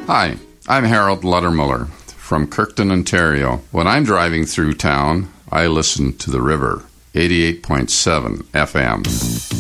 Hi, I'm Harold Luttermuller from Kirkton, Ontario. When I'm driving through town, I listen to the river, 88.7 FM.